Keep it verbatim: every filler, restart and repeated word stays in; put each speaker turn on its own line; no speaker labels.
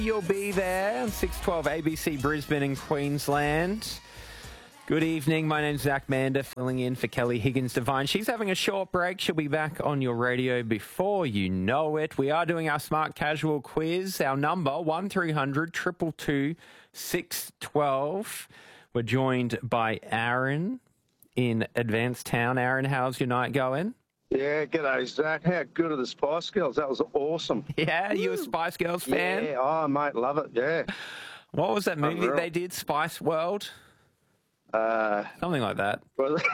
You'll be there on six twelve A B C Brisbane in Queensland. Good evening. My name's Zach Mander, filling in for Kelly Higgins-Devine. She's having a short break. She'll be back on your radio before you know it. We are doing our Smart Casual quiz. Our number, one three hundred two two two six one two. We're joined by Aaron in Advanced Town. Aaron, how's your night going?
Yeah, g'day, Zach. How good are the Spice Girls? That was awesome.
Yeah, you a Spice Girls fan?
Yeah, oh, mate, love it, yeah.
What was that movie
Unreal.
they did, Spice World?
Uh,
Something like that.
well,